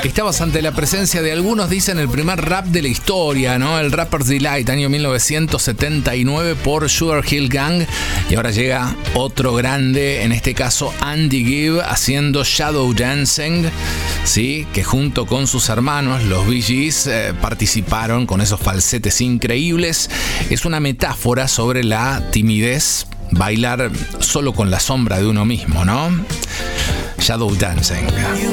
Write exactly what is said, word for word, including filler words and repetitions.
Estabas ante la presencia de, algunos dicen, el primer rap de la historia, ¿no? El Rapper's Delight, año mil novecientos setenta y nueve, por Sugar Hill Gang. Y ahora llega otro grande, en este caso Andy Gibb, haciendo Shadow Dancing, ¿sí? Que junto con sus hermanos, los Bee Gees, eh, participaron con esos falsetes increíbles. Es una metáfora sobre la timidez, bailar solo con la sombra de uno mismo, ¿no? Shadow Dancing.